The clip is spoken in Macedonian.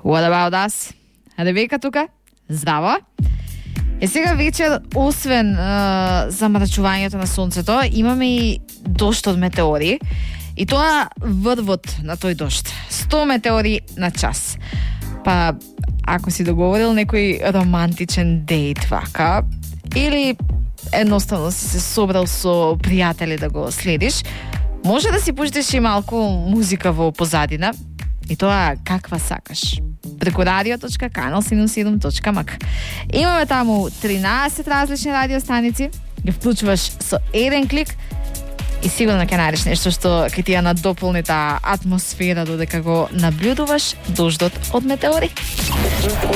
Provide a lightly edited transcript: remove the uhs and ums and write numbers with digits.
What about us? Ребека тука. Здраво. Сега вечер, освен замрачувањето на сонцето, имаме и дошт од метеори. И тоа врвот на тој дошт. 100 метеори на час. Па, ако си договорил некој романтичен дејт вака, или едноставно си се собрал со пријатели да го следиш, може да си пуштиш и малку музика во позадина, и тоа каква сакаш. Преку radio.kanal77.mak. Имаме таму 13 различни радиостаници, ги вклучуваш со еден клик и сигурно ќе најдеш нешто што ќе ти ја надополни таа атмосфера додека го наблюдуваш дождот од метеори.